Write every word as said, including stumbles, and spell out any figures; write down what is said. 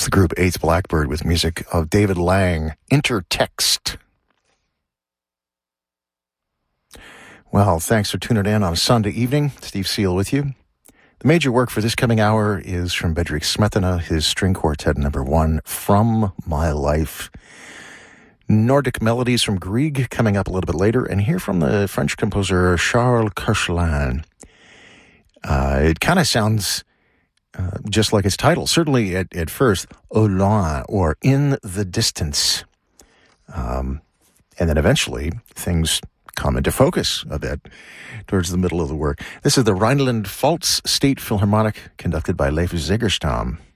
the group Eighth Blackbird with music of David Lang, Intertext. Well, thanks for tuning in on a Sunday evening. Steve Seal with you. The major work for this coming hour is from Bedřich Smetana, his string quartet number one, From My Life. Nordic melodies from Grieg coming up a little bit later, and hear from the French composer Charles Koechlin. Uh, it kind of sounds uh, just like its title, certainly at, at first, Au loin, or In the Distance. Um, and then eventually, things come into focus a bit towards the middle of the work. This is the Rhineland-Pfalz State Philharmonic, conducted by Leif Zegerstam.